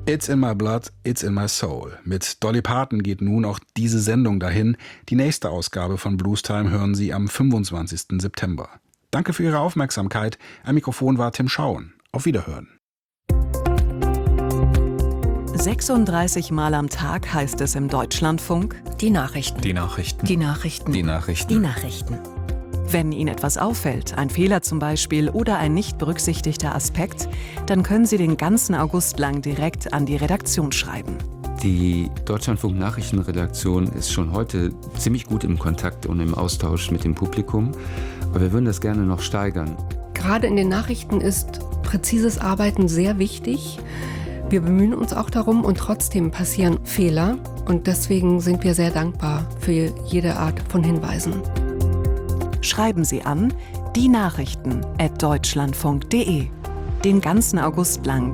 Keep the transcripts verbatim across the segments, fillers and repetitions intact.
It's in my blood, it's in my soul. Mit Dolly Parton geht nun auch diese Sendung dahin. Die nächste Ausgabe von Blues Time hören Sie am fünfundzwanzigsten September. Danke für Ihre Aufmerksamkeit. Am Mikrofon war Tim Schauen. Auf Wiederhören. sechsunddreißig Mal am Tag heißt es im Deutschlandfunk: Die Nachrichten. Die Nachrichten. Die Nachrichten. Die Nachrichten. Die Nachrichten. Wenn Ihnen etwas auffällt, ein Fehler zum Beispiel oder ein nicht berücksichtigter Aspekt, dann können Sie den ganzen August lang direkt an die Redaktion schreiben. Die Deutschlandfunk-Nachrichtenredaktion ist schon heute ziemlich gut im Kontakt und im Austausch mit dem Publikum, aber wir würden das gerne noch steigern. Gerade in den Nachrichten ist präzises Arbeiten sehr wichtig. Wir bemühen uns auch darum und trotzdem passieren Fehler. Und deswegen sind wir sehr dankbar für jede Art von Hinweisen. Schreiben Sie an die Nachrichten at deutschlandfunk punkt de. Den ganzen August lang.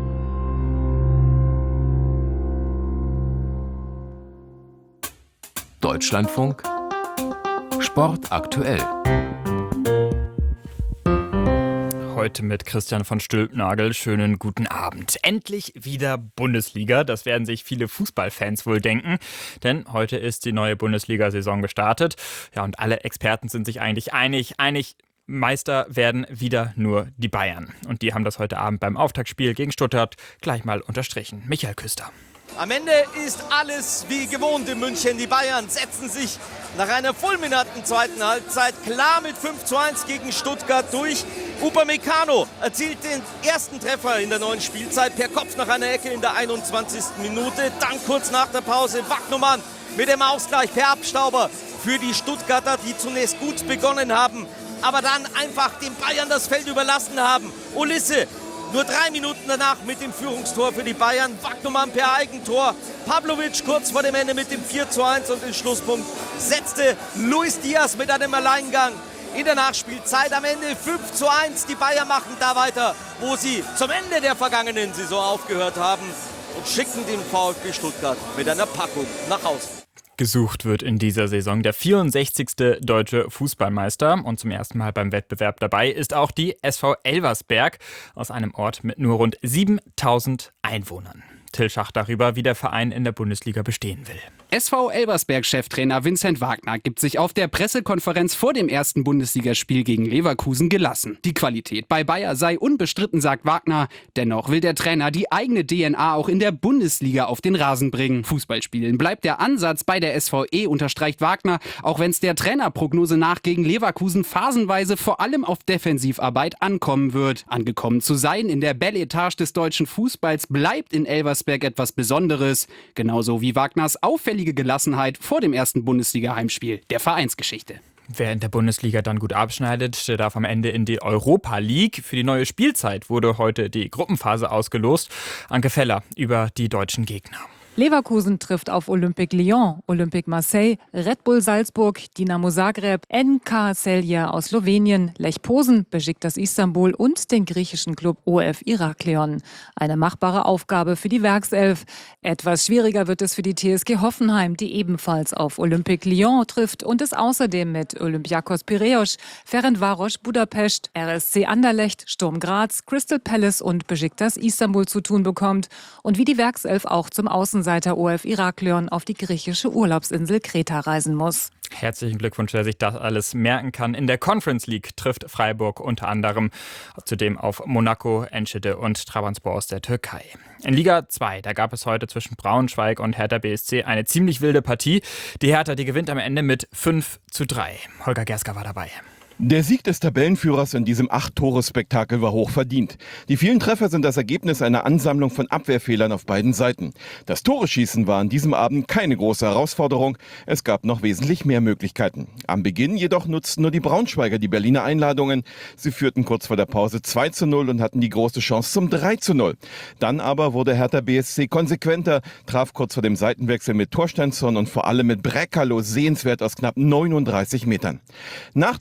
Deutschlandfunk Sport aktuell. Heute mit Christian von Stülpnagel. Schönen guten Abend. Endlich wieder Bundesliga. Das werden sich viele Fußballfans wohl denken. Denn heute ist die neue Bundesliga-Saison gestartet. Ja, und alle Experten sind sich eigentlich einig. Einig, Meister werden wieder nur die Bayern. Und die haben das heute Abend beim Auftaktspiel gegen Stuttgart gleich mal unterstrichen. Michael Küster. Am Ende ist alles wie gewohnt in München. Die Bayern setzen sich nach einer fulminanten zweiten Halbzeit klar mit fünf zu eins gegen Stuttgart durch. Upamecano erzielt den ersten Treffer in der neuen Spielzeit per Kopf nach einer Ecke in der einundzwanzigsten Minute. Dann kurz nach der Pause Wagnumann mit dem Ausgleich per Abstauber für die Stuttgarter, die zunächst gut begonnen haben, aber dann einfach den Bayern das Feld überlassen haben. Ulisse nur drei Minuten danach mit dem Führungstor für die Bayern. Wagnumann per Eigentor. Pavlovic kurz vor dem Ende mit dem vier zu eins und den Schlusspunkt setzte Luis Diaz mit einem Alleingang in der Nachspielzeit. Am Ende fünf zu eins. Die Bayern machen da weiter, wo sie zum Ende der vergangenen Saison aufgehört haben und schicken den VfB Stuttgart mit einer Packung nach Hause. Gesucht wird in dieser Saison der vierundsechzigste deutsche Fußballmeister. Und zum ersten Mal beim Wettbewerb dabei ist auch die S V Elversberg aus einem Ort mit nur rund siebentausend Einwohnern. Till Schach darüber, wie der Verein in der Bundesliga bestehen will. S V Elversberg-Cheftrainer Vincent Wagner gibt sich auf der Pressekonferenz vor dem ersten Bundesligaspiel gegen Leverkusen gelassen. Die Qualität bei Bayer sei unbestritten, sagt Wagner. Dennoch will der Trainer die eigene D N A auch in der Bundesliga auf den Rasen bringen. Fußballspielen bleibt der Ansatz bei der S V E, unterstreicht Wagner, auch wenn es der Trainerprognose nach gegen Leverkusen phasenweise vor allem auf Defensivarbeit ankommen wird. Angekommen zu sein in der Bel-Etage des deutschen Fußballs bleibt in Elversberg etwas Besonderes. Genauso wie Wagners auffällige Gelassenheit vor dem ersten Bundesliga-Heimspiel der Vereinsgeschichte. Wer in der Bundesliga dann gut abschneidet, der darf am Ende in die Europa League. Für die neue Spielzeit wurde heute die Gruppenphase ausgelost. Anke Feller über die deutschen Gegner. Leverkusen trifft auf Olympique Lyon, Olympique Marseille, Red Bull Salzburg, Dinamo Zagreb, N K Celje aus Slowenien, Lech Posen, Besiktas Istanbul und den griechischen Klub O F Iraklion. Eine machbare Aufgabe für die Werkself. Etwas schwieriger wird es für die T S G Hoffenheim, die ebenfalls auf Olympique Lyon trifft und es außerdem mit Olympiakos Piräus, Ferencváros Budapest, R S C Anderlecht, Sturm Graz, Crystal Palace und Besiktas Istanbul zu tun bekommt und wie die Werkself auch zum Außen Außenseiter O F Iraklion auf die griechische Urlaubsinsel Kreta reisen muss. Herzlichen Glückwunsch, wer sich das alles merken kann. In der Conference League trifft Freiburg unter anderem zudem auf Monaco, Enschede und Trabzonspor aus der Türkei. In Liga zwei, da gab es heute zwischen Braunschweig und Hertha B S C eine ziemlich wilde Partie. Die Hertha, die gewinnt am Ende mit fünf zu drei. Holger Gerska war dabei. Der Sieg des Tabellenführers in diesem acht-Tore-Spektakel war hoch verdient. Die vielen Treffer sind das Ergebnis einer Ansammlung von Abwehrfehlern auf beiden Seiten. Das Tore-Schießen war an diesem Abend keine große Herausforderung. Es gab noch wesentlich mehr Möglichkeiten. Am Beginn jedoch nutzten nur die Braunschweiger die Berliner Einladungen. Sie führten kurz vor der Pause zwei zu null und hatten die große Chance zum drei zu null. Dann aber wurde Hertha B S C konsequenter, traf kurz vor dem Seitenwechsel mit Torsteinsson und vor allem mit Brekalo sehenswert aus knapp neununddreißig Metern. Nach dem Wechsel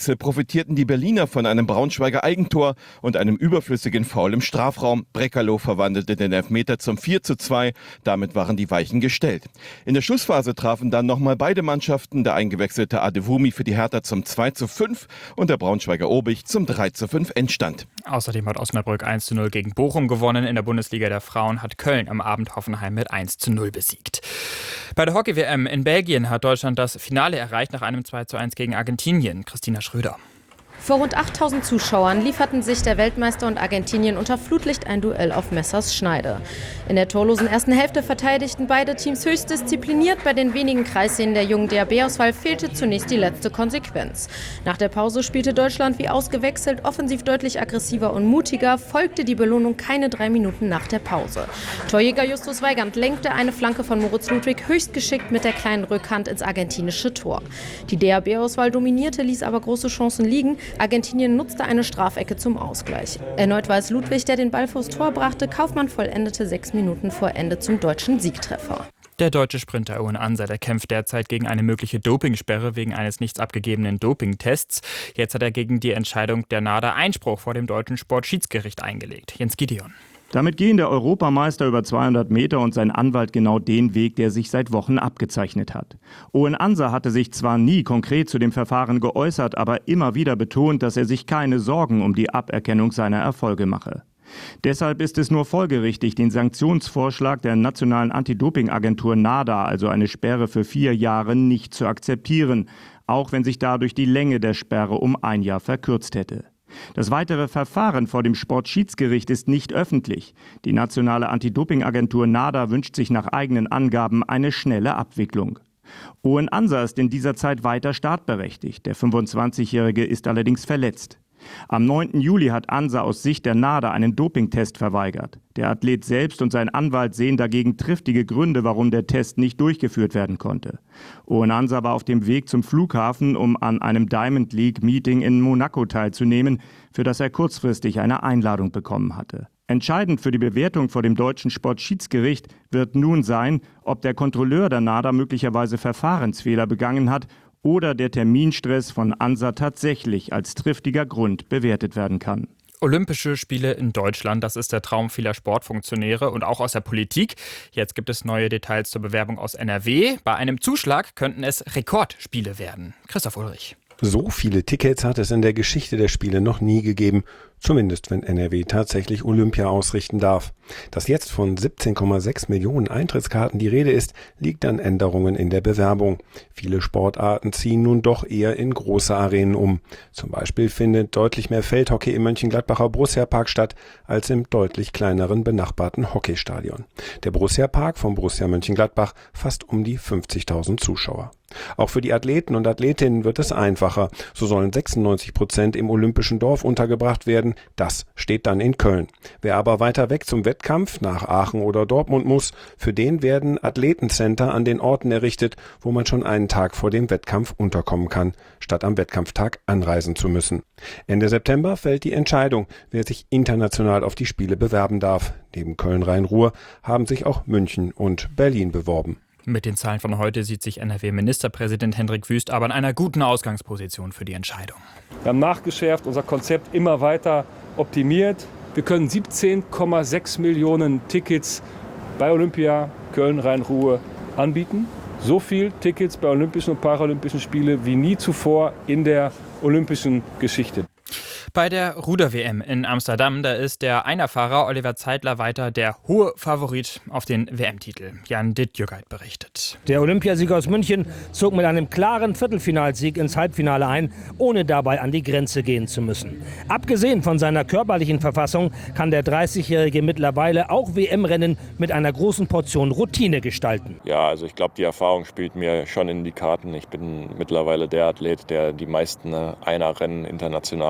Wechsel profitierten die Berliner von einem Braunschweiger Eigentor und einem überflüssigen Foul im Strafraum. Breckerloh verwandelte den Elfmeter zum vier zu zwei. Damit waren die Weichen gestellt. In der Schlussphase trafen dann nochmal beide Mannschaften. Der eingewechselte Adewumi für die Hertha zum zwei zu fünf und der Braunschweiger Obig zum drei zu fünf Endstand. Außerdem hat Osnabrück eins zu null gegen Bochum gewonnen. In der Bundesliga der Frauen hat Köln am Abend Hoffenheim mit eins zu null besiegt. Bei der Hockey-W M in Belgien hat Deutschland das Finale erreicht nach einem zwei zu eins gegen Argentinien. Christina Schröder. Vor rund achttausend Zuschauern lieferten sich der Weltmeister und Argentinien unter Flutlicht ein Duell auf Messers Schneide. In der torlosen ersten Hälfte verteidigten beide Teams höchst diszipliniert. Bei den wenigen Kreisszenen der jungen D H B-Auswahl fehlte zunächst die letzte Konsequenz. Nach der Pause spielte Deutschland wie ausgewechselt, offensiv deutlich aggressiver und mutiger, folgte die Belohnung keine drei Minuten nach der Pause. Torjäger Justus Weigand lenkte eine Flanke von Moritz Ludwig höchst geschickt mit der kleinen Rückhand ins argentinische Tor. Die D H B-Auswahl dominierte, ließ aber große Chancen liegen. Argentinien nutzte eine Strafecke zum Ausgleich. Erneut war es Ludwig, der den Ball vors Tor brachte. Kaufmann vollendete sechs Minuten vor Ende zum deutschen Siegtreffer. Der deutsche Sprinter Owen Ansa, der kämpft derzeit gegen eine mögliche Dopingsperre wegen eines nicht abgegebenen Dopingtests. Jetzt hat er gegen die Entscheidung der NADA Einspruch vor dem deutschen Sportschiedsgericht eingelegt. Jens Gideon. Damit gehen der Europameister über zweihundert Meter und sein Anwalt genau den Weg, der sich seit Wochen abgezeichnet hat. Owen Ansa hatte sich zwar nie konkret zu dem Verfahren geäußert, aber immer wieder betont, dass er sich keine Sorgen um die Aberkennung seiner Erfolge mache. Deshalb ist es nur folgerichtig, den Sanktionsvorschlag der nationalen Anti-Doping-Agentur NADA, also eine Sperre für vier Jahre, nicht zu akzeptieren, auch wenn sich dadurch die Länge der Sperre um ein Jahr verkürzt hätte. Das weitere Verfahren vor dem Sportschiedsgericht ist nicht öffentlich. Die nationale Anti-Doping-Agentur NADA wünscht sich nach eigenen Angaben eine schnelle Abwicklung. Owen Ansa ist in dieser Zeit weiter startberechtigt. Der fünfundzwanzigjährige ist allerdings verletzt. Am neunten Juli hat Ansa aus Sicht der NADA einen Dopingtest verweigert. Der Athlet selbst und sein Anwalt sehen dagegen triftige Gründe, warum der Test nicht durchgeführt werden konnte. Owen Ansa war auf dem Weg zum Flughafen, um an einem Diamond League Meeting in Monaco teilzunehmen, für das er kurzfristig eine Einladung bekommen hatte. Entscheidend für die Bewertung vor dem deutschen Sportschiedsgericht wird nun sein, ob der Kontrolleur der NADA möglicherweise Verfahrensfehler begangen hat oder der Terminstress von Ansa tatsächlich als triftiger Grund bewertet werden kann. Olympische Spiele in Deutschland, das ist der Traum vieler Sportfunktionäre und auch aus der Politik. Jetzt gibt es neue Details zur Bewerbung aus N R W. Bei einem Zuschlag könnten es Rekordspiele werden. Christoph Ulrich. So viele Tickets hat es in der Geschichte der Spiele noch nie gegeben, zumindest wenn N R W tatsächlich Olympia ausrichten darf. Dass jetzt von siebzehn Komma sechs Millionen Eintrittskarten die Rede ist, liegt an Änderungen in der Bewerbung. Viele Sportarten ziehen nun doch eher in große Arenen um. Zum Beispiel findet deutlich mehr Feldhockey im Mönchengladbacher Borussia-Park statt, als im deutlich kleineren benachbarten Hockeystadion. Der Borussia-Park vom Borussia Mönchengladbach fasst um die fünfzigtausend Zuschauer. Auch für die Athleten und Athletinnen wird es einfacher. So sollen sechsundneunzig Prozent im Olympischen Dorf untergebracht werden. Das steht dann in Köln. Wer aber weiter weg zum Wettkampf nach Aachen oder Dortmund muss, für den werden Athletencenter an den Orten errichtet, wo man schon einen Tag vor dem Wettkampf unterkommen kann, statt am Wettkampftag anreisen zu müssen. Ende September fällt die Entscheidung, wer sich international auf die Spiele bewerben darf. Neben Köln-Rhein-Ruhr haben sich auch München und Berlin beworben. Mit den Zahlen von heute sieht sich N R W-Ministerpräsident Hendrik Wüst aber in einer guten Ausgangsposition für die Entscheidung. Wir haben nachgeschärft, unser Konzept immer weiter optimiert. Wir können siebzehn Komma sechs Millionen Tickets bei Olympia Köln-Rhein-Ruhr anbieten. So viel Tickets bei Olympischen und Paralympischen Spielen wie nie zuvor in der olympischen Geschichte. Bei der Ruder-W M in Amsterdam, da ist der Einerfahrer Oliver Zeitler weiter der hohe Favorit auf den W M-Titel. Jan Dittjögeit berichtet. Der Olympiasieger aus München zog mit einem klaren Viertelfinalsieg ins Halbfinale ein, ohne dabei an die Grenze gehen zu müssen. Abgesehen von seiner körperlichen Verfassung kann der dreißigjährige mittlerweile auch W M-Rennen mit einer großen Portion Routine gestalten. Ja, also ich glaube, die Erfahrung spielt mir schon in die Karten. Ich bin mittlerweile der Athlet, der die meisten Einerrennen international gefahren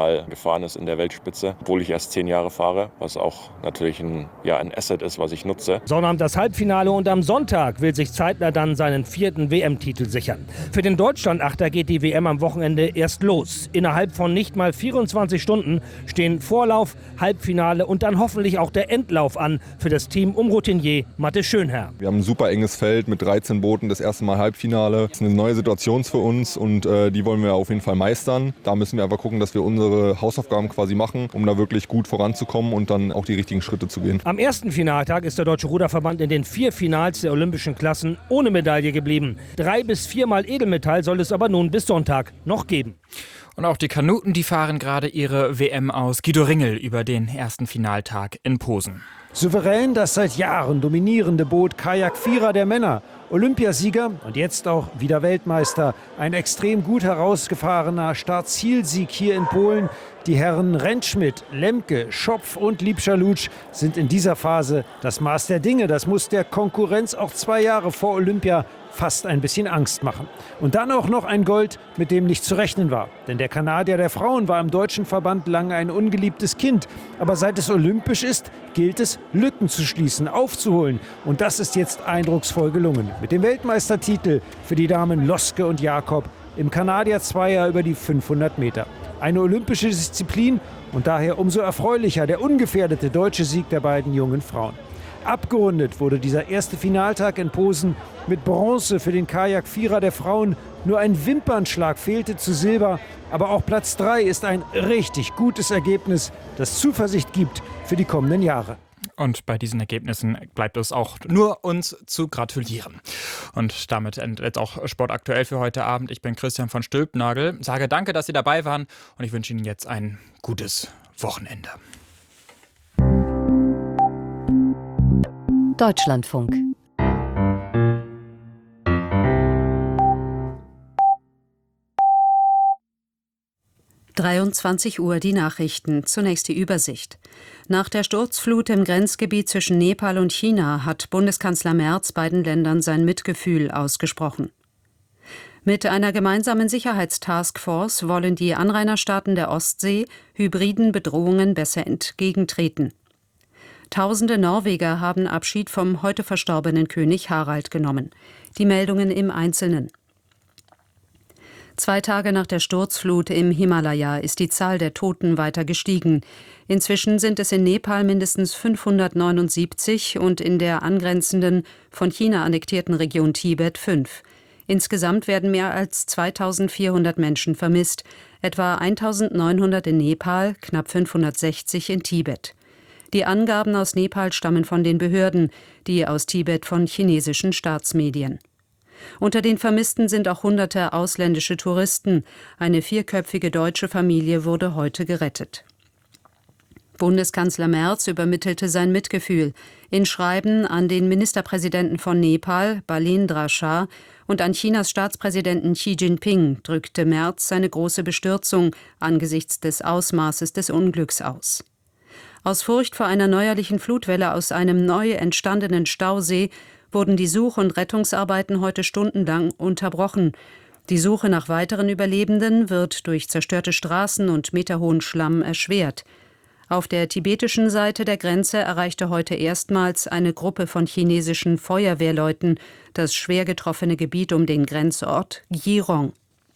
gefahren ist in der Weltspitze, obwohl ich erst zehn Jahre fahre, was auch natürlich ein, ja, ein Asset ist, was ich nutze. Sonnabend das Halbfinale und am Sonntag will sich Zeitler dann seinen vierten W M-Titel sichern. Für den Deutschlandachter geht die W M am Wochenende erst los. Innerhalb von nicht mal vierundzwanzig Stunden stehen Vorlauf, Halbfinale und dann hoffentlich auch der Endlauf an für das Team um Routinier Matte Schönherr. Wir haben ein super enges Feld mit dreizehn Booten, das erste Mal Halbfinale. Das ist eine neue Situation für uns und äh, die wollen wir auf jeden Fall meistern. Da müssen wir einfach gucken, dass wir unsere Hausaufgaben quasi machen, um da wirklich gut voranzukommen und dann auch die richtigen Schritte zu gehen. Am ersten Finaltag ist der Deutsche Ruderverband in den vier Finals der olympischen Klassen ohne Medaille geblieben. Drei bis viermal Edelmetall soll es aber nun bis Sonntag noch geben. Und auch die Kanuten, die fahren gerade ihre W M aus. Guido Ringel über den ersten Finaltag in Posen. Souverän das seit Jahren dominierende Boot Kajak-Vierer der Männer. Olympiasieger und jetzt auch wieder Weltmeister. Ein extrem gut herausgefahrener Start-Ziel-Sieg hier in Polen. Die Herren Rentschmidt, Lemke, Schopf und Liebscher-Lutsch sind in dieser Phase das Maß der Dinge. Das muss der Konkurrenz auch zwei Jahre vor Olympia fast ein bisschen Angst machen. Und dann auch noch ein Gold, mit dem nicht zu rechnen war. Denn der Kanadier der Frauen war im deutschen Verband lange ein ungeliebtes Kind. Aber seit es olympisch ist, gilt es, Lücken zu schließen, aufzuholen. Und das ist jetzt eindrucksvoll gelungen. Mit dem Weltmeistertitel für die Damen Loske und Jakob im Kanadier-Zweier über die fünfhundert Meter. Eine olympische Disziplin und daher umso erfreulicher der ungefährdete deutsche Sieg der beiden jungen Frauen. Abgerundet wurde dieser erste Finaltag in Posen mit Bronze für den Kajak-Vierer der Frauen. Nur ein Wimpernschlag fehlte zu Silber. Aber auch Platz drei ist ein richtig gutes Ergebnis, das Zuversicht gibt für die kommenden Jahre. Und bei diesen Ergebnissen bleibt es auch nur uns zu gratulieren. Und damit endet jetzt auch Sport aktuell für heute Abend. Ich bin Christian von Stülpnagel, sage danke, dass Sie dabei waren und ich wünsche Ihnen jetzt ein gutes Wochenende. Deutschlandfunk. dreiundzwanzig Uhr die Nachrichten. Zunächst die Übersicht. Nach der Sturzflut im Grenzgebiet zwischen Nepal und China hat Bundeskanzler Merz beiden Ländern sein Mitgefühl ausgesprochen. Mit einer gemeinsamen Sicherheitstaskforce wollen die Anrainerstaaten der Ostsee hybriden Bedrohungen besser entgegentreten. Tausende Norweger haben Abschied vom heute verstorbenen König Harald genommen. Die Meldungen im Einzelnen. Zwei Tage nach der Sturzflut im Himalaya ist die Zahl der Toten weiter gestiegen. Inzwischen sind es in Nepal mindestens fünfhundertneunundsiebzig und in der angrenzenden, von China annektierten Region Tibet fünf. Insgesamt werden mehr als zweitausendvierhundert Menschen vermisst, etwa eintausendneunhundert in Nepal, knapp fünfhundertsechzig in Tibet. Die Angaben aus Nepal stammen von den Behörden, die aus Tibet von chinesischen Staatsmedien. Unter den Vermissten sind auch hunderte ausländische Touristen. Eine vierköpfige deutsche Familie wurde heute gerettet. Bundeskanzler Merz übermittelte sein Mitgefühl in Schreiben an den Ministerpräsidenten von Nepal, Balendra Shah, und an Chinas Staatspräsidenten Xi Jinping drückte Merz seine große Bestürzung angesichts des Ausmaßes des Unglücks aus. Aus Furcht vor einer neuerlichen Flutwelle aus einem neu entstandenen Stausee wurden die Such- und Rettungsarbeiten heute stundenlang unterbrochen. Die Suche nach weiteren Überlebenden wird durch zerstörte Straßen und meterhohen Schlamm erschwert. Auf der tibetischen Seite der Grenze erreichte heute erstmals eine Gruppe von chinesischen Feuerwehrleuten das schwer getroffene Gebiet um den Grenzort Girong.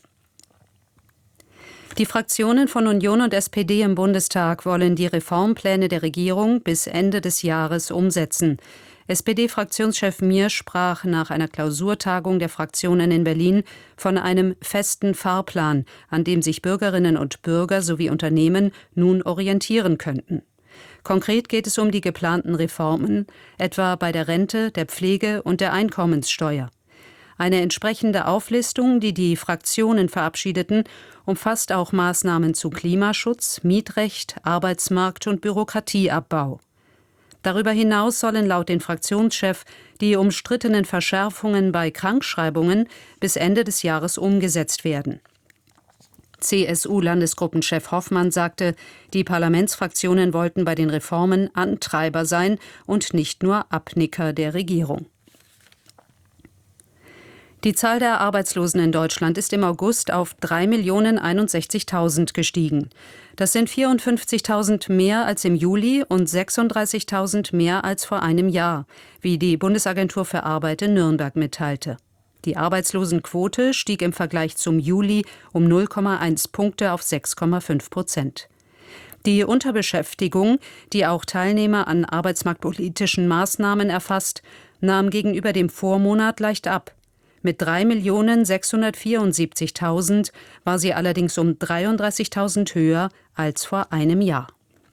Die Fraktionen von Union und S P D im Bundestag wollen die Reformpläne der Regierung bis Ende des Jahres umsetzen. S P D-Fraktionschef Mier sprach nach einer Klausurtagung der Fraktionen in Berlin von einem festen Fahrplan, an dem sich Bürgerinnen und Bürger sowie Unternehmen nun orientieren könnten. Konkret geht es um die geplanten Reformen, etwa bei der Rente, der Pflege und der Einkommenssteuer. Eine entsprechende Auflistung, die die Fraktionen verabschiedeten, umfasst auch Maßnahmen zu Klimaschutz, Mietrecht, Arbeitsmarkt und Bürokratieabbau. Darüber hinaus sollen laut den Fraktionschef die umstrittenen Verschärfungen bei Krankschreibungen bis Ende des Jahres umgesetzt werden. C S U-Landesgruppenchef Hoffmann sagte, die Parlamentsfraktionen wollten bei den Reformen Antreiber sein und nicht nur Abnicker der Regierung. Die Zahl der Arbeitslosen in Deutschland ist im August auf drei Millionen einundsechzigtausend gestiegen. Das sind vierundfünfzigtausend mehr als im Juli und sechsunddreißigtausend mehr als vor einem Jahr, wie die Bundesagentur für Arbeit in Nürnberg mitteilte. Die Arbeitslosenquote stieg im Vergleich zum Juli um null Komma eins Punkte auf sechs Komma fünf Prozent. Die Unterbeschäftigung, die auch Teilnehmer an arbeitsmarktpolitischen Maßnahmen erfasst, nahm gegenüber dem Vormonat leicht ab. Mit drei Millionen sechshundertvierundsiebzigtausend war sie allerdings um dreiunddreißigtausend höher als vor einem Jahr.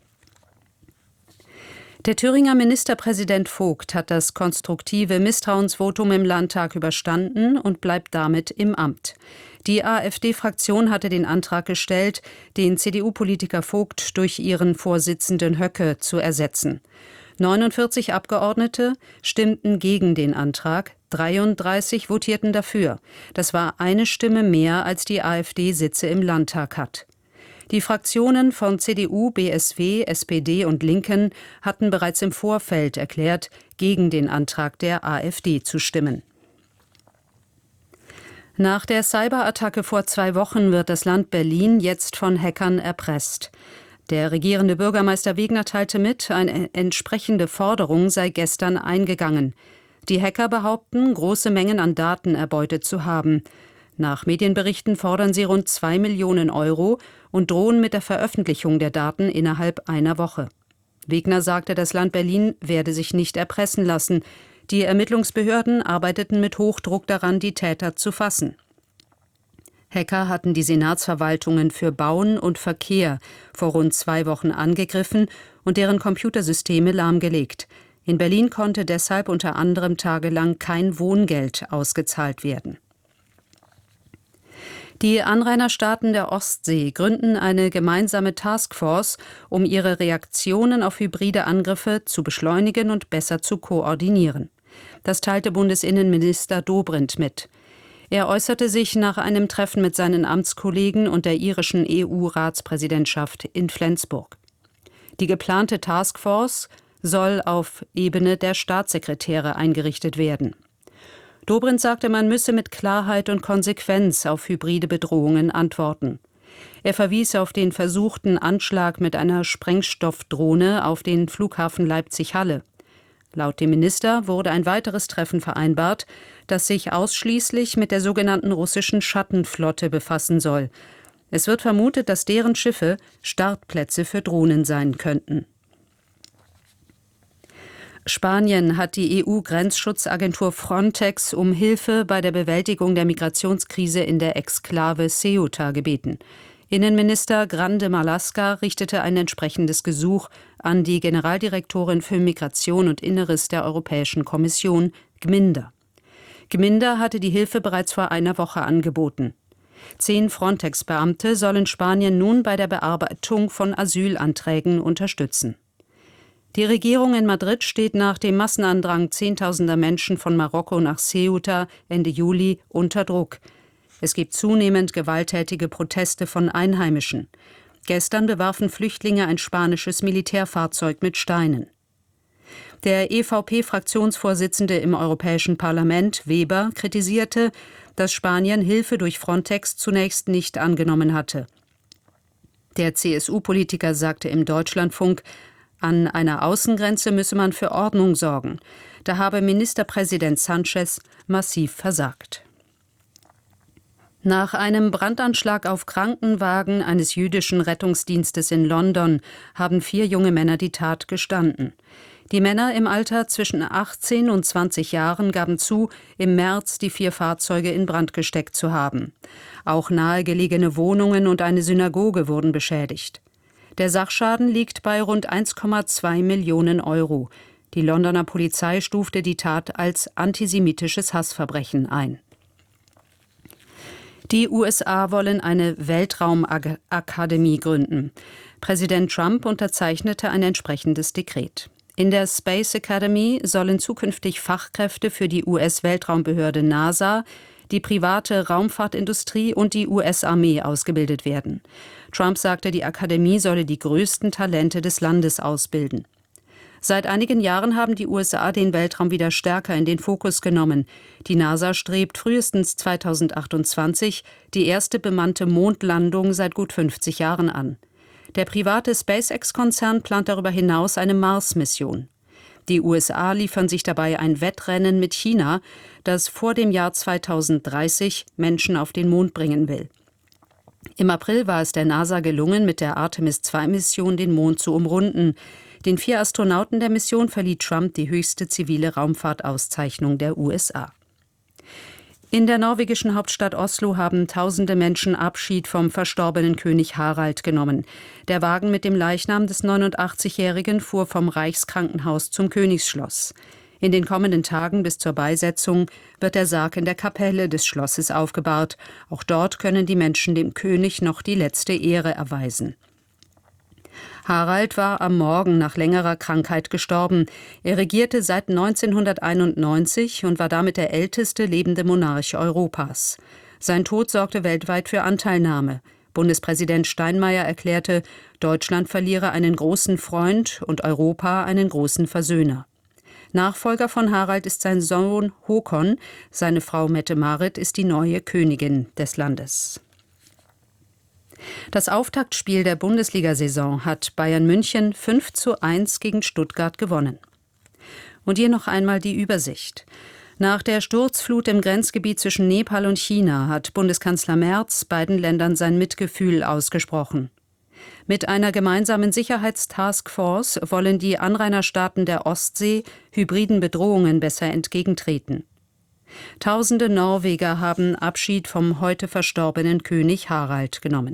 Der Thüringer Ministerpräsident Vogt hat das konstruktive Misstrauensvotum im Landtag überstanden und bleibt damit im Amt. Die AfD-Fraktion hatte den Antrag gestellt, den C D U-Politiker Vogt durch ihren Vorsitzenden Höcke zu ersetzen. neunundvierzig Abgeordnete stimmten gegen den Antrag, dreiunddreißig votierten dafür. Das war eine Stimme mehr, als die AfD Sitze im Landtag hat. Die Fraktionen von C D U, B S W, S P D und Linken hatten bereits im Vorfeld erklärt, gegen den Antrag der AfD zu stimmen. Nach der Cyberattacke vor zwei Wochen wird das Land Berlin jetzt von Hackern erpresst. Der regierende Bürgermeister Wegner teilte mit, eine entsprechende Forderung sei gestern eingegangen. Die Hacker behaupten, große Mengen an Daten erbeutet zu haben. Nach Medienberichten fordern sie rund zwei Millionen Euro und drohen mit der Veröffentlichung der Daten innerhalb einer Woche. Wegner sagte, das Land Berlin werde sich nicht erpressen lassen. Die Ermittlungsbehörden arbeiteten mit Hochdruck daran, die Täter zu fassen. Hacker hatten die Senatsverwaltungen für Bauen und Verkehr vor rund zwei Wochen angegriffen und deren Computersysteme lahmgelegt. In Berlin konnte deshalb unter anderem tagelang kein Wohngeld ausgezahlt werden. Die Anrainerstaaten der Ostsee gründen eine gemeinsame Taskforce, um ihre Reaktionen auf hybride Angriffe zu beschleunigen und besser zu koordinieren. Das teilte Bundesinnenminister Dobrindt mit. Er äußerte sich nach einem Treffen mit seinen Amtskollegen und der irischen E U-Ratspräsidentschaft in Flensburg. Die geplante Taskforce soll auf Ebene der Staatssekretäre eingerichtet werden. Dobrindt sagte, man müsse mit Klarheit und Konsequenz auf hybride Bedrohungen antworten. Er verwies auf den versuchten Anschlag mit einer Sprengstoffdrohne auf den Flughafen Leipzig-Halle. Laut dem Minister wurde ein weiteres Treffen vereinbart, das sich ausschließlich mit der sogenannten russischen Schattenflotte befassen soll. Es wird vermutet, dass deren Schiffe Startplätze für Drohnen sein könnten. Spanien hat die E U-Grenzschutzagentur Frontex um Hilfe bei der Bewältigung der Migrationskrise in der Exklave Ceuta gebeten. Innenminister Grande Marlaska richtete ein entsprechendes Gesuch an die Generaldirektorin für Migration und Inneres der Europäischen Kommission, Gminder. Gminder hatte die Hilfe bereits vor einer Woche angeboten. Zehn Frontex-Beamte sollen Spanien nun bei der Bearbeitung von Asylanträgen unterstützen. Die Regierung in Madrid steht nach dem Massenandrang zehntausender Menschen von Marokko nach Ceuta Ende Juli unter Druck. Es gibt zunehmend gewalttätige Proteste von Einheimischen. Gestern bewarfen Flüchtlinge ein spanisches Militärfahrzeug mit Steinen. Der E V P-Fraktionsvorsitzende im Europäischen Parlament, Weber, kritisierte, dass Spanien Hilfe durch Frontex zunächst nicht angenommen hatte. Der C S U-Politiker sagte im Deutschlandfunk, an einer Außengrenze müsse man für Ordnung sorgen. Da habe Ministerpräsident Sánchez massiv versagt. Nach einem Brandanschlag auf Krankenwagen eines jüdischen Rettungsdienstes in London haben vier junge Männer die Tat gestanden. Die Männer im Alter zwischen achtzehn und zwanzig Jahren gaben zu, im März die vier Fahrzeuge in Brand gesteckt zu haben. Auch nahegelegene Wohnungen und eine Synagoge wurden beschädigt. Der Sachschaden liegt bei rund eins Komma zwei Millionen Euro. Die Londoner Polizei stufte die Tat als antisemitisches Hassverbrechen ein. Die U S A wollen eine Weltraumakademie gründen. Präsident Trump unterzeichnete ein entsprechendes Dekret. In der Space Academy sollen zukünftig Fachkräfte für die U S-Weltraumbehörde NASA, die private Raumfahrtindustrie und die U S-Armee ausgebildet werden. Trump sagte, die Akademie solle die größten Talente des Landes ausbilden. Seit einigen Jahren haben die U S A den Weltraum wieder stärker in den Fokus genommen. Die NASA strebt frühestens zweitausendachtundzwanzig die erste bemannte Mondlandung seit gut fünfzig Jahren an. Der private SpaceX-Konzern plant darüber hinaus eine Mars-Mission. Die U S A liefern sich dabei ein Wettrennen mit China, das vor dem Jahr zweitausenddreißig Menschen auf den Mond bringen will. Im April war es der NASA gelungen, mit der Artemis zwei Mission den Mond zu umrunden. Den vier Astronauten der Mission verlieh Trump die höchste zivile Raumfahrtauszeichnung der U S A. In der norwegischen Hauptstadt Oslo haben tausende Menschen Abschied vom verstorbenen König Harald genommen. Der Wagen mit dem Leichnam des neunundachtzigjährigen fuhr vom Reichskrankenhaus zum Königsschloss. In den kommenden Tagen bis zur Beisetzung wird der Sarg in der Kapelle des Schlosses aufgebahrt. Auch dort können die Menschen dem König noch die letzte Ehre erweisen. Harald war am Morgen nach längerer Krankheit gestorben. Er regierte seit neunzehnhunderteinundneunzig und war damit der älteste lebende Monarch Europas. Sein Tod sorgte weltweit für Anteilnahme. Bundespräsident Steinmeier erklärte, Deutschland verliere einen großen Freund und Europa einen großen Versöhner. Nachfolger von Harald ist sein Sohn Håkon. Seine Frau Mette-Marit ist die neue Königin des Landes. Das Auftaktspiel der Bundesliga-Saison hat Bayern München fünf zu eins gegen Stuttgart gewonnen. Und hier noch einmal die Übersicht. Nach der Sturzflut im Grenzgebiet zwischen Nepal und China hat Bundeskanzler Merz beiden Ländern sein Mitgefühl ausgesprochen. Mit einer gemeinsamen Sicherheitstaskforce wollen die Anrainerstaaten der Ostsee hybriden Bedrohungen besser entgegentreten. Tausende Norweger haben Abschied vom heute verstorbenen König Harald genommen.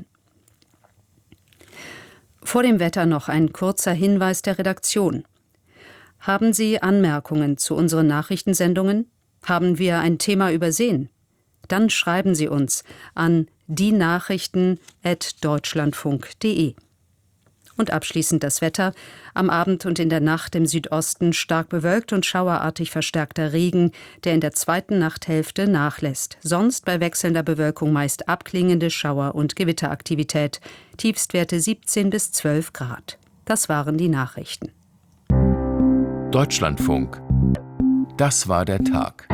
Vor dem Wetter noch ein kurzer Hinweis der Redaktion. Haben Sie Anmerkungen zu unseren Nachrichtensendungen? Haben wir ein Thema übersehen? Dann schreiben Sie uns an dienachrichten at deutschlandfunk punkt de. Und abschließend das Wetter. Am Abend und in der Nacht im Südosten stark bewölkt und schauerartig verstärkter Regen, der in der zweiten Nachthälfte nachlässt. Sonst bei wechselnder Bewölkung meist abklingende Schauer- und Gewitteraktivität. Tiefstwerte siebzehn bis zwölf Grad. Das waren die Nachrichten. Deutschlandfunk. Das war der Tag.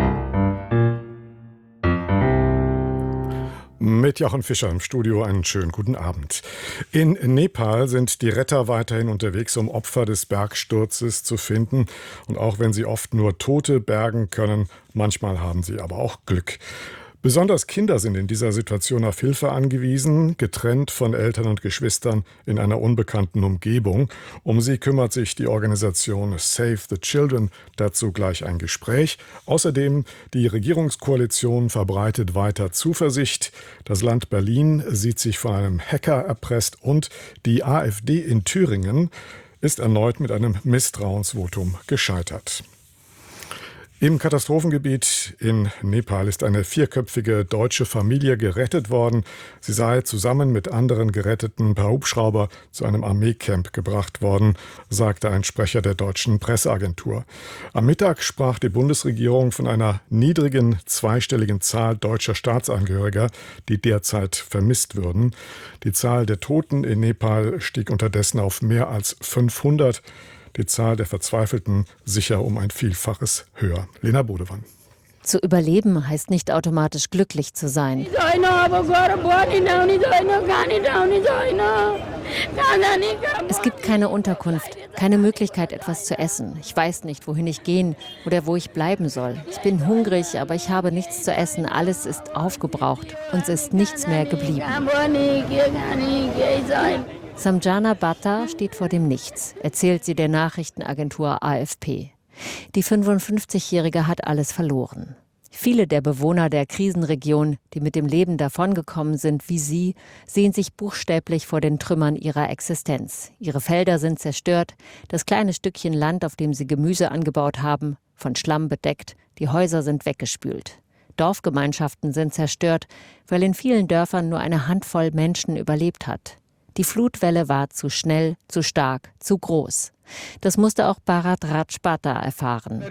Mit Jochen Fischer im Studio einen schönen guten Abend. In Nepal sind die Retter weiterhin unterwegs, um Opfer des Bergsturzes zu finden. Und auch wenn sie oft nur Tote bergen können, manchmal haben sie aber auch Glück. Besonders Kinder sind in dieser Situation auf Hilfe angewiesen, getrennt von Eltern und Geschwistern in einer unbekannten Umgebung. Um sie kümmert sich die Organisation Save the Children, dazu gleich ein Gespräch. Außerdem die Regierungskoalition verbreitet weiter Zuversicht. Das Land Berlin sieht sich von einem Hacker erpresst und die AfD in Thüringen ist erneut mit einem Misstrauensvotum gescheitert. Im Katastrophengebiet in Nepal ist eine vierköpfige deutsche Familie gerettet worden. Sie sei zusammen mit anderen Geretteten per Hubschrauber zu einem Armeecamp gebracht worden, sagte ein Sprecher der deutschen Presseagentur. Am Mittag sprach die Bundesregierung von einer niedrigen zweistelligen Zahl deutscher Staatsangehöriger, die derzeit vermisst würden. Die Zahl der Toten in Nepal stieg unterdessen auf mehr als fünfhundert. Die Zahl der Verzweifelten sicher um ein Vielfaches höher. Lena Bodewann. Zu überleben heißt nicht automatisch glücklich zu sein. Es gibt keine Unterkunft, keine Möglichkeit, etwas zu essen. Ich weiß nicht, wohin ich gehen oder wo ich bleiben soll. Ich bin hungrig, aber ich habe nichts zu essen. Alles ist aufgebraucht. Uns ist nichts mehr geblieben. Samjana Bhatta steht vor dem Nichts, erzählt sie der Nachrichtenagentur A F P. Die fünfundfünfzigjährige hat alles verloren. Viele der Bewohner der Krisenregion, die mit dem Leben davongekommen sind wie sie, sehen sich buchstäblich vor den Trümmern ihrer Existenz. Ihre Felder sind zerstört, das kleine Stückchen Land, auf dem sie Gemüse angebaut haben, von Schlamm bedeckt, die Häuser sind weggespült. Dorfgemeinschaften sind zerstört, weil in vielen Dörfern nur eine Handvoll Menschen überlebt hat. Die Flutwelle war zu schnell, zu stark, zu groß. Das musste auch Bharat Rajpata erfahren.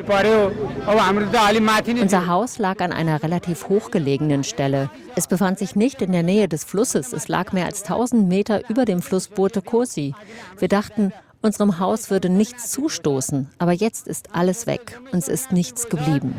Unser Haus lag an einer relativ hochgelegenen Stelle. Es befand sich nicht in der Nähe des Flusses. Es lag mehr als tausend Meter über dem Fluss Bote Kosi. Wir dachten, Unserem Haus würde nichts zustoßen, aber jetzt ist alles weg. Uns ist nichts geblieben.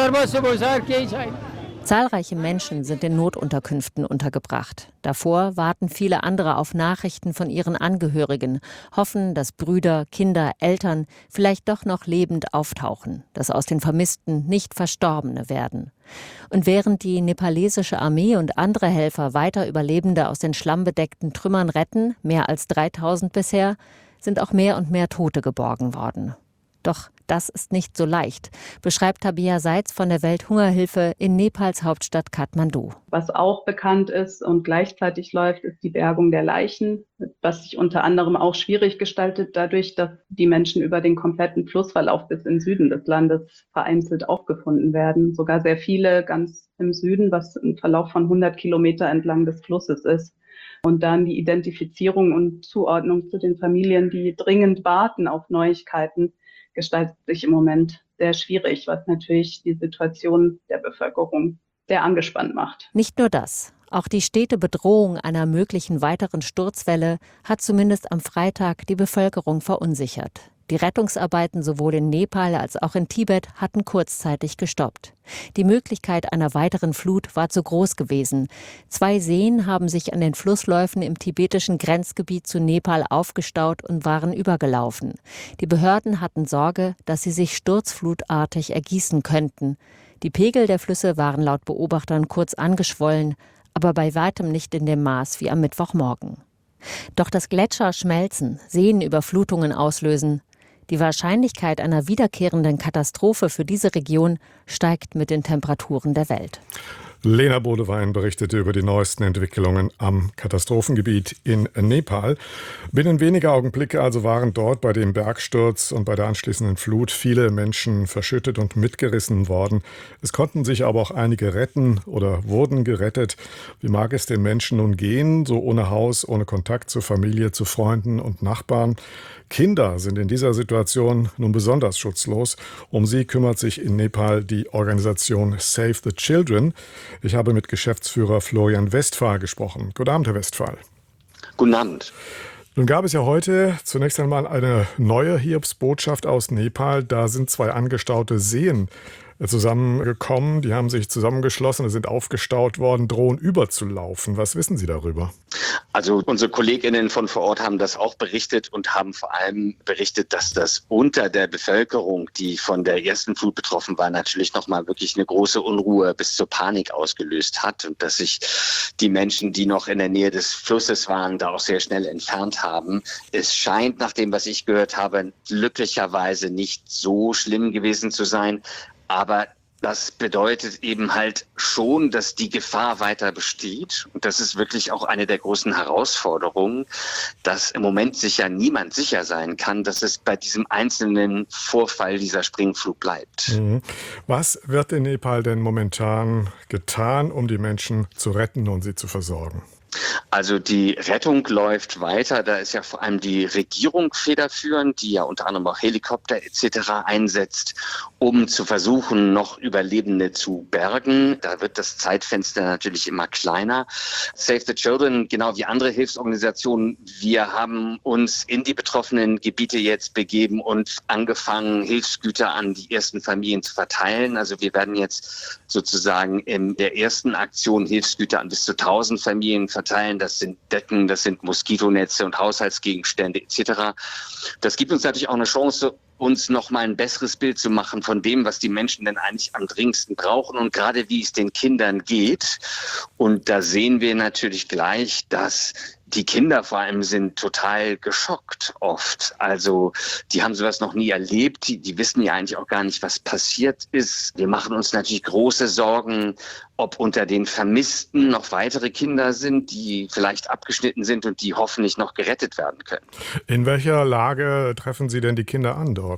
Zahlreiche Menschen sind in Notunterkünften untergebracht. Davor warten viele andere auf Nachrichten von ihren Angehörigen, hoffen, dass Brüder, Kinder, Eltern vielleicht doch noch lebend auftauchen, dass aus den Vermissten nicht Verstorbene werden. Und während die nepalesische Armee und andere Helfer weiter Überlebende aus den schlammbedeckten Trümmern retten, mehr als dreitausend bisher, sind auch mehr und mehr Tote geborgen worden. Doch das ist nicht so leicht, beschreibt Tabia Seitz von der Welthungerhilfe in Nepals Hauptstadt Kathmandu. Was auch bekannt ist und gleichzeitig läuft, ist die Bergung der Leichen, was sich unter anderem auch schwierig gestaltet, dadurch, dass die Menschen über den kompletten Flussverlauf bis in den Süden des Landes vereinzelt aufgefunden werden. Sogar sehr viele ganz im Süden, was ein Verlauf von hundert Kilometer entlang des Flusses ist. Und dann die Identifizierung und Zuordnung zu den Familien, die dringend warten auf Neuigkeiten, gestaltet sich im Moment sehr schwierig, was natürlich die Situation der Bevölkerung sehr angespannt macht. Nicht nur das. Auch die stete Bedrohung einer möglichen weiteren Sturzwelle hat zumindest am Freitag die Bevölkerung verunsichert. Die Rettungsarbeiten sowohl in Nepal als auch in Tibet hatten kurzzeitig gestoppt. Die Möglichkeit einer weiteren Flut war zu groß gewesen. Zwei Seen haben sich an den Flussläufen im tibetischen Grenzgebiet zu Nepal aufgestaut und waren übergelaufen. Die Behörden hatten Sorge, dass sie sich sturzflutartig ergießen könnten. Die Pegel der Flüsse waren laut Beobachtern kurz angeschwollen, aber bei weitem nicht in dem Maß wie am Mittwochmorgen. Doch dass Gletscher schmelzen, Seenüberflutungen auslösen, die Wahrscheinlichkeit einer wiederkehrenden Katastrophe für diese Region steigt mit den Temperaturen der Welt. Lena Bodewein berichtete über die neuesten Entwicklungen am Katastrophengebiet in Nepal. Binnen weniger Augenblicke also waren dort bei dem Bergsturz und bei der anschließenden Flut viele Menschen verschüttet und mitgerissen worden. Es konnten sich aber auch einige retten oder wurden gerettet. Wie mag es den Menschen nun gehen, so ohne Haus, ohne Kontakt zur Familie, zu Freunden und Nachbarn? Kinder sind in dieser Situation nun besonders schutzlos. Um sie kümmert sich in Nepal die Organisation Save the Children. Ich habe mit Geschäftsführer Florian Westphal gesprochen. Guten Abend, Herr Westphal. Guten Abend. Nun gab es ja heute zunächst einmal eine neue Hiobsbotschaft aus Nepal. Da sind zwei angestaute Seen zusammengekommen. Die haben sich zusammengeschlossen, sind aufgestaut worden, drohen überzulaufen. Was wissen Sie darüber? Also unsere KollegInnen von vor Ort haben das auch berichtet und haben vor allem berichtet, dass das unter der Bevölkerung, die von der ersten Flut betroffen war, natürlich nochmal wirklich eine große Unruhe bis zur Panik ausgelöst hat und dass sich die Menschen, die noch in der Nähe des Flusses waren, da auch sehr schnell entfernt haben. Es scheint, nach dem, was ich gehört habe, glücklicherweise nicht so schlimm gewesen zu sein. Aber das bedeutet eben halt schon, dass die Gefahr weiter besteht. Und das ist wirklich auch eine der großen Herausforderungen, dass im Moment sicher niemand sicher sein kann, dass es bei diesem einzelnen Vorfall dieser Springflut bleibt. Mhm. Was wird in Nepal denn momentan getan, um die Menschen zu retten und sie zu versorgen? Also die Rettung läuft weiter. Da ist ja vor allem die Regierung federführend, die ja unter anderem auch Helikopter et cetera einsetzt, um zu versuchen, noch Überlebende zu bergen. Da wird das Zeitfenster natürlich immer kleiner. Save the Children, genau wie andere Hilfsorganisationen, wir haben uns in die betroffenen Gebiete jetzt begeben und angefangen, Hilfsgüter an die ersten Familien zu verteilen. Also wir werden jetzt sozusagen in der ersten Aktion Hilfsgüter an bis zu tausend Familien verteilen. Das sind Decken, das sind Moskitonetze und Haushaltsgegenstände et cetera. Das gibt uns natürlich auch eine Chance, uns noch mal ein besseres Bild zu machen von dem, was die Menschen denn eigentlich am dringendsten brauchen und gerade wie es den Kindern geht. Und da sehen wir natürlich gleich, dass die Kinder vor allem sind total geschockt oft. Also die haben sowas noch nie erlebt. Die, die wissen ja eigentlich auch gar nicht, was passiert ist. Wir machen uns natürlich große Sorgen, ob unter den Vermissten noch weitere Kinder sind, die vielleicht abgeschnitten sind und die hoffentlich noch gerettet werden können. In welcher Lage treffen Sie denn die Kinder an dort?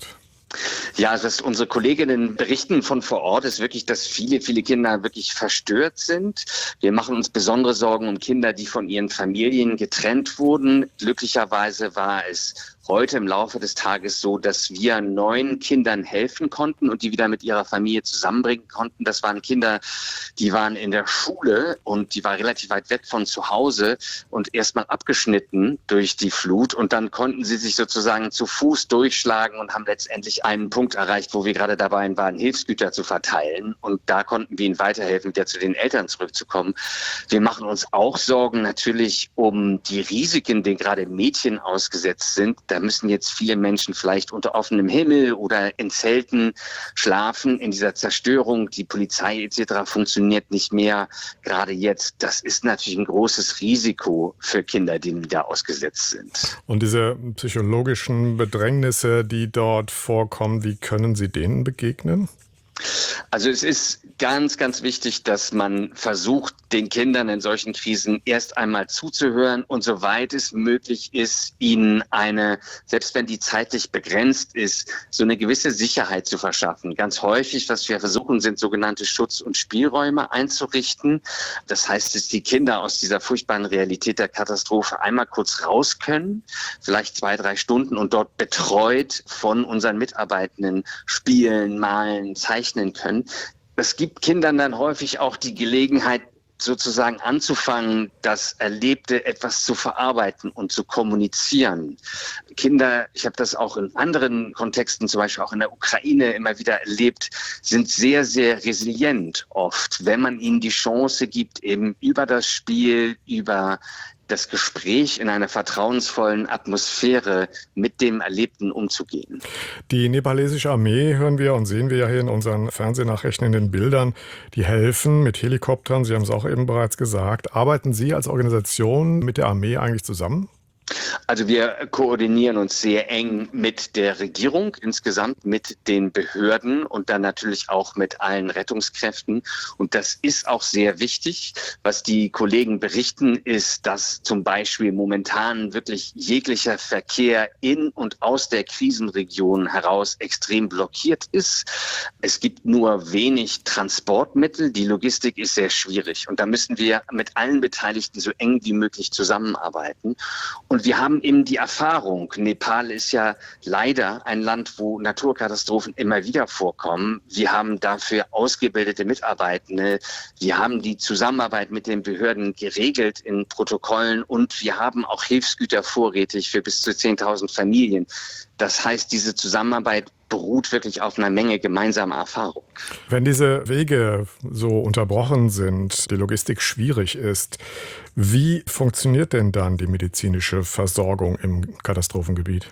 Ja, also was unsere Kolleginnen berichten von vor Ort, ist wirklich, dass viele, viele Kinder wirklich verstört sind. Wir machen uns besondere Sorgen um Kinder, die von ihren Familien getrennt wurden. Glücklicherweise war es heute im Laufe des Tages so, dass wir neun Kindern helfen konnten und die wieder mit ihrer Familie zusammenbringen konnten. Das waren Kinder, die waren in der Schule und die war relativ weit weg von zu Hause und erstmal abgeschnitten durch die Flut. Und dann konnten sie sich sozusagen zu Fuß durchschlagen und haben letztendlich einen Punkt erreicht, wo wir gerade dabei waren, Hilfsgüter zu verteilen. Und da konnten wir ihnen weiterhelfen, wieder zu den Eltern zurückzukommen. Wir machen uns auch Sorgen natürlich um die Risiken, denen gerade Mädchen ausgesetzt sind. Da müssen jetzt viele Menschen vielleicht unter offenem Himmel oder in Zelten schlafen, in dieser Zerstörung. Die Polizei et cetera funktioniert nicht mehr, gerade jetzt. Das ist natürlich ein großes Risiko für Kinder, denen da ausgesetzt sind. Und diese psychologischen Bedrängnisse, die dort vorkommen, wie können Sie denen begegnen? Also es ist ganz, ganz wichtig, dass man versucht, den Kindern in solchen Krisen erst einmal zuzuhören und soweit es möglich ist, ihnen eine, selbst wenn die zeitlich begrenzt ist, so eine gewisse Sicherheit zu verschaffen. Ganz häufig, was wir versuchen, sind sogenannte Schutz- und Spielräume einzurichten. Das heißt, dass die Kinder aus dieser furchtbaren Realität der Katastrophe einmal kurz raus können, vielleicht zwei, drei Stunden und dort betreut von unseren Mitarbeitenden spielen, malen, zeichnen können. Es gibt Kindern dann häufig auch die Gelegenheit, sozusagen anzufangen, das Erlebte etwas zu verarbeiten und zu kommunizieren. Kinder, ich habe das auch in anderen Kontexten, zum Beispiel auch in der Ukraine immer wieder erlebt, sind sehr, sehr resilient oft, wenn man ihnen die Chance gibt, eben über das Spiel, über das Gespräch in einer vertrauensvollen Atmosphäre mit dem Erlebten umzugehen. Die nepalesische Armee hören wir und sehen wir ja hier in unseren Fernsehnachrichten, in den Bildern. Die helfen mit Helikoptern, Sie haben es auch eben bereits gesagt. Arbeiten Sie als Organisation mit der Armee eigentlich zusammen? Also wir koordinieren uns sehr eng mit der Regierung, insgesamt mit den Behörden und dann natürlich auch mit allen Rettungskräften. Und das ist auch sehr wichtig. Was die Kollegen berichten, ist, dass zum Beispiel momentan wirklich jeglicher Verkehr in und aus der Krisenregion heraus extrem blockiert ist. Es gibt nur wenig Transportmittel. Die Logistik ist sehr schwierig. Und da müssen wir mit allen Beteiligten so eng wie möglich zusammenarbeiten. Und wir haben eben die Erfahrung, Nepal ist ja leider ein Land, wo Naturkatastrophen immer wieder vorkommen. Wir haben dafür ausgebildete Mitarbeitende. Wir haben die Zusammenarbeit mit den Behörden geregelt in Protokollen und wir haben auch Hilfsgüter vorrätig für bis zu zehntausend Familien. Das heißt, diese Zusammenarbeit beruht wirklich auf einer Menge gemeinsamer Erfahrung. Wenn diese Wege so unterbrochen sind, die Logistik schwierig ist, wie funktioniert denn dann die medizinische Versorgung im Katastrophengebiet?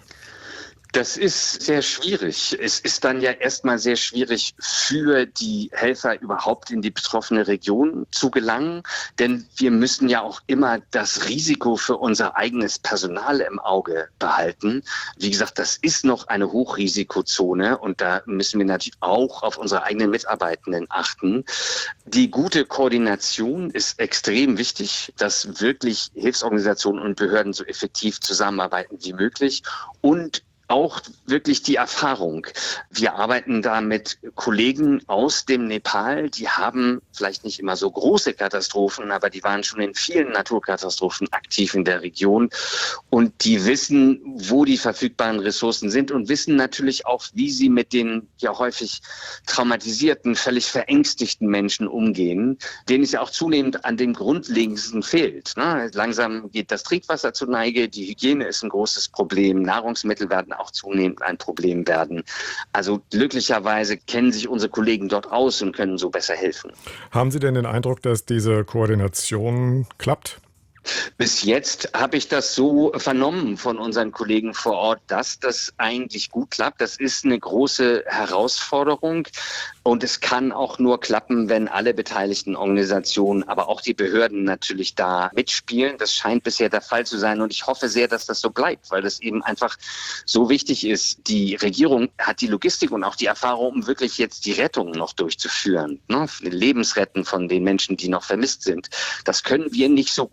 Das ist sehr schwierig. Es ist dann ja erstmal sehr schwierig für die Helfer überhaupt in die betroffene Region zu gelangen, denn wir müssen ja auch immer das Risiko für unser eigenes Personal im Auge behalten. Wie gesagt, das ist noch eine Hochrisikozone und da müssen wir natürlich auch auf unsere eigenen Mitarbeitenden achten. Die gute Koordination ist extrem wichtig, dass wirklich Hilfsorganisationen und Behörden so effektiv zusammenarbeiten wie möglich und auch wirklich die Erfahrung. Wir arbeiten da mit Kollegen aus dem Nepal, die haben vielleicht nicht immer so große Katastrophen, aber die waren schon in vielen Naturkatastrophen aktiv in der Region und die wissen, wo die verfügbaren Ressourcen sind und wissen natürlich auch, wie sie mit den ja häufig traumatisierten, völlig verängstigten Menschen umgehen, denen es ja auch zunehmend an dem Grundlegendsten fehlt. Ne? Langsam geht das Trinkwasser zur Neige, die Hygiene ist ein großes Problem, Nahrungsmittel werden auch zunehmend ein Problem werden. Also glücklicherweise kennen sich unsere Kollegen dort aus und können so besser helfen. Haben Sie denn den Eindruck, dass diese Koordination klappt? Bis jetzt habe ich das so vernommen von unseren Kollegen vor Ort, dass das eigentlich gut klappt. Das ist eine große Herausforderung und es kann auch nur klappen, wenn alle beteiligten Organisationen, aber auch die Behörden natürlich da mitspielen. Das scheint bisher der Fall zu sein und ich hoffe sehr, dass das so bleibt, weil das eben einfach so wichtig ist. Die Regierung hat die Logistik und auch die Erfahrung, um wirklich jetzt die Rettung noch durchzuführen, ne? Lebensretten von den Menschen, die noch vermisst sind. Das können wir nicht so gut, aber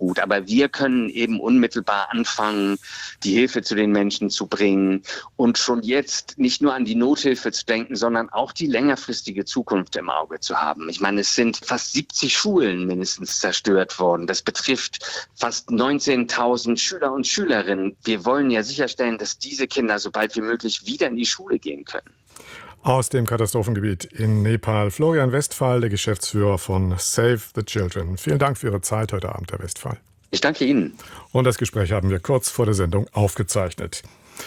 Aber wir können eben unmittelbar anfangen, die Hilfe zu den Menschen zu bringen und schon jetzt nicht nur an die Nothilfe zu denken, sondern auch die längerfristige Zukunft im Auge zu haben. Ich meine, es sind fast siebzig Schulen mindestens zerstört worden. Das betrifft fast neunzehntausend Schüler und Schülerinnen. Wir wollen ja sicherstellen, dass diese Kinder so bald wie möglich wieder in die Schule gehen können. Aus dem Katastrophengebiet in Nepal, Florian Westphal, der Geschäftsführer von Save the Children. Vielen Dank für Ihre Zeit heute Abend, Herr Westphal. Ich danke Ihnen. Und das Gespräch haben wir kurz vor der Sendung aufgezeichnet.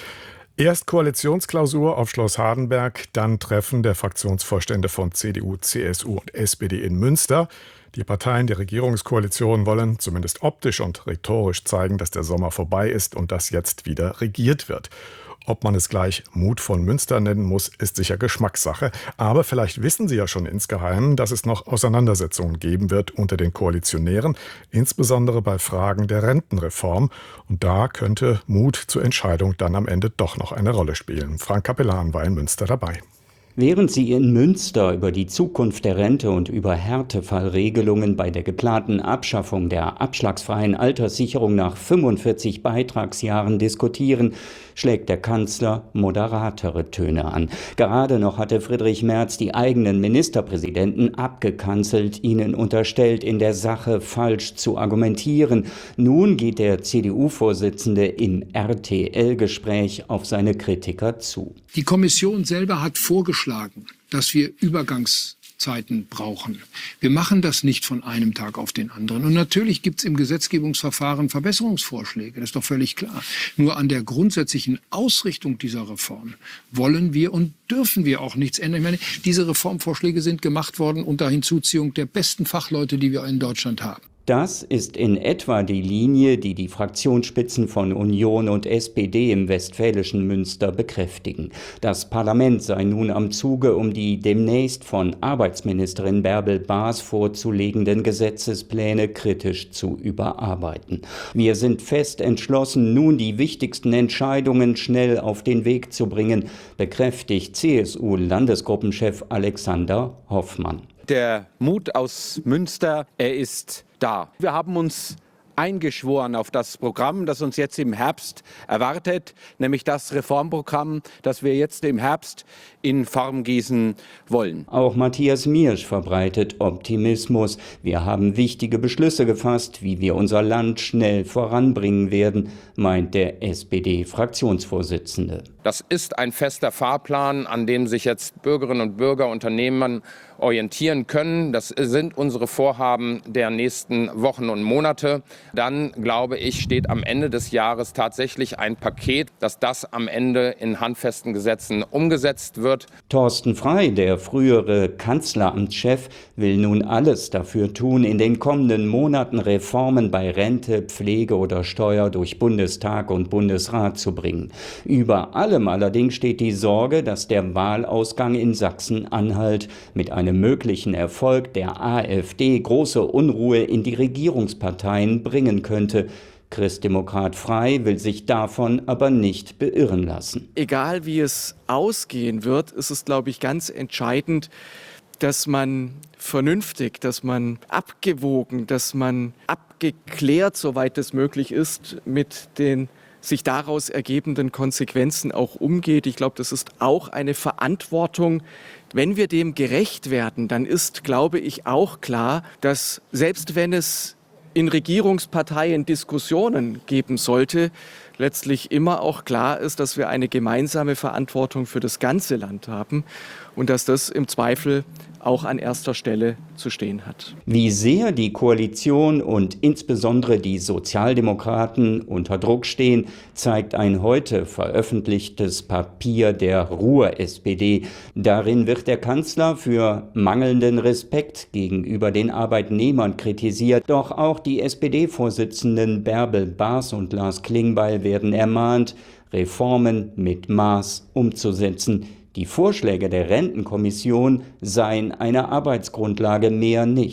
Erst Koalitionsklausur auf Schloss Hardenberg, dann Treffen der Fraktionsvorstände von C D U, C S U und S P D in Münster. Die Parteien der Regierungskoalition wollen zumindest optisch und rhetorisch zeigen, dass der Sommer vorbei ist und dass jetzt wieder regiert wird. Ob man es gleich Mut von Münster nennen muss, ist sicher Geschmackssache. Aber vielleicht wissen Sie ja schon insgeheim, dass es noch Auseinandersetzungen geben wird unter den Koalitionären, insbesondere bei Fragen der Rentenreform. Und da könnte Mut zur Entscheidung dann am Ende doch noch eine Rolle spielen. Frank Capellan war in Münster dabei. Während sie in Münster über die Zukunft der Rente und über Härtefallregelungen bei der geplanten Abschaffung der abschlagsfreien Alterssicherung nach fünfundvierzig Beitragsjahren diskutieren, schlägt der Kanzler moderatere Töne an. Gerade noch hatte Friedrich Merz die eigenen Ministerpräsidenten abgekanzelt, ihnen unterstellt, in der Sache falsch zu argumentieren. Nun geht der C D U-Vorsitzende im R T L-Gespräch auf seine Kritiker zu. Die Kommission selber hat vorgeschlagen, dass wir Übergangszeiten brauchen. Wir machen das nicht von einem Tag auf den anderen. Und natürlich gibt es im Gesetzgebungsverfahren Verbesserungsvorschläge, das ist doch völlig klar. Nur an der grundsätzlichen Ausrichtung dieser Reform wollen wir und dürfen wir auch nichts ändern. Ich meine, diese Reformvorschläge sind gemacht worden unter Hinzuziehung der besten Fachleute, die wir in Deutschland haben. Das ist in etwa die Linie, die die Fraktionsspitzen von Union und S P D im westfälischen Münster bekräftigen. Das Parlament sei nun am Zuge, um die demnächst von Arbeitsministerin Bärbel Baas vorzulegenden Gesetzespläne kritisch zu überarbeiten. Wir sind fest entschlossen, nun die wichtigsten Entscheidungen schnell auf den Weg zu bringen, bekräftigt C S U-Landesgruppenchef Alexander Hoffmann. Der Mut aus Münster, er ist da. Wir haben uns eingeschworen auf das Programm, das uns jetzt im Herbst erwartet, nämlich das Reformprogramm, das wir jetzt im Herbst in Form gießen wollen. Auch Matthias Miersch verbreitet Optimismus. Wir haben wichtige Beschlüsse gefasst, wie wir unser Land schnell voranbringen werden, meint der S P D-Fraktionsvorsitzende. Das ist ein fester Fahrplan, an dem sich jetzt Bürgerinnen und Bürger, Unternehmen orientieren können. Das sind unsere Vorhaben der nächsten Wochen und Monate. Dann, glaube ich, steht am Ende des Jahres tatsächlich ein Paket, dass das am Ende in handfesten Gesetzen umgesetzt wird. Thorsten Frey, der frühere Kanzleramtschef, will nun alles dafür tun, in den kommenden Monaten Reformen bei Rente, Pflege oder Steuer durch Bundestag und Bundesrat zu bringen. Über allem allerdings steht die Sorge, dass der Wahlausgang in Sachsen-Anhalt mit einem möglichen Erfolg der AfD große Unruhe in die Regierungsparteien bringen könnte. Christdemokrat Frey will sich davon aber nicht beirren lassen. Egal wie es ausgehen wird, ist es, glaube ich, ganz entscheidend, dass man vernünftig, dass man abgewogen, dass man abgeklärt, soweit es möglich ist, mit den sich daraus ergebenden Konsequenzen auch umgeht. Ich glaube, das ist auch eine Verantwortung. Wenn wir dem gerecht werden, dann ist, glaube ich, auch klar, dass selbst wenn es in Regierungsparteien Diskussionen geben sollte, letztlich immer auch klar ist, dass wir eine gemeinsame Verantwortung für das ganze Land haben und dass das im Zweifel auch an erster Stelle zu stehen hat. Wie sehr die Koalition und insbesondere die Sozialdemokraten unter Druck stehen, zeigt ein heute veröffentlichtes Papier der Ruhr-S P D. Darin wird der Kanzler für mangelnden Respekt gegenüber den Arbeitnehmern kritisiert. Doch auch die S P D-Vorsitzenden Bärbel Baas und Lars Klingbeil werden ermahnt, Reformen mit Maß umzusetzen. Die Vorschläge der Rentenkommission seien eine Arbeitsgrundlage, mehr nicht.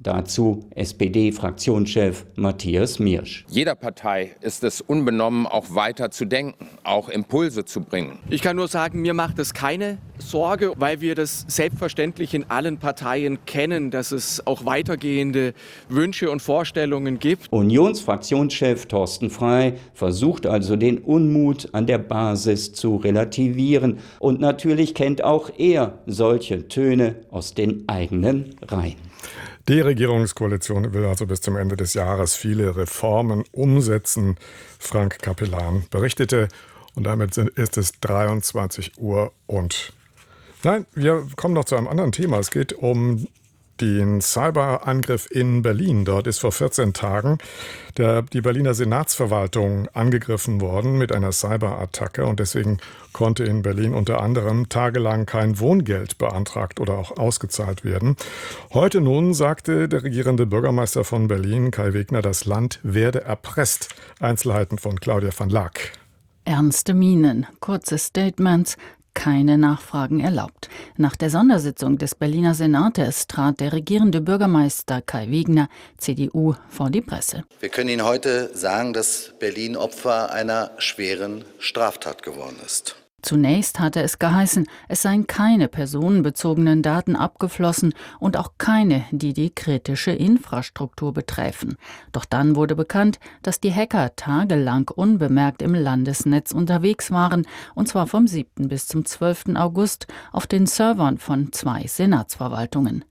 Dazu S P D-Fraktionschef Matthias Miersch. Jeder Partei ist es unbenommen, auch weiter zu denken, auch Impulse zu bringen. Ich kann nur sagen, mir macht es keine Sorge, weil wir das selbstverständlich in allen Parteien kennen, dass es auch weitergehende Wünsche und Vorstellungen gibt. Unionsfraktionschef Thorsten Frey versucht also den Unmut an der Basis zu relativieren. Und natürlich kennt auch er solche Töne aus den eigenen Reihen. Die Regierungskoalition will also bis zum Ende des Jahres viele Reformen umsetzen. Frank Capellan berichtete. Und damit ist es dreiundzwanzig Uhr und... Nein, wir kommen noch zu einem anderen Thema. Es geht um den Cyberangriff in Berlin. Dort ist vor vierzehn Tagen der, die Berliner Senatsverwaltung angegriffen worden mit einer Cyberattacke. Und deswegen konnte in Berlin unter anderem tagelang kein Wohngeld beantragt oder auch ausgezahlt werden. Heute nun sagte der regierende Bürgermeister von Berlin, Kai Wegner, das Land werde erpresst. Einzelheiten von Claudia van Laak. Ernste Mienen, kurze Statements, keine Nachfragen erlaubt. Nach der Sondersitzung des Berliner Senates trat der regierende Bürgermeister Kai Wegner, C D U, vor die Presse. Wir können Ihnen heute sagen, dass Berlin Opfer einer schweren Straftat geworden ist. Zunächst hatte es geheißen, es seien keine personenbezogenen Daten abgeflossen und auch keine, die die kritische Infrastruktur betreffen. Doch dann wurde bekannt, dass die Hacker tagelang unbemerkt im Landesnetz unterwegs waren, und zwar vom siebten bis zum zwölften August auf den Servern von zwei Senatsverwaltungen.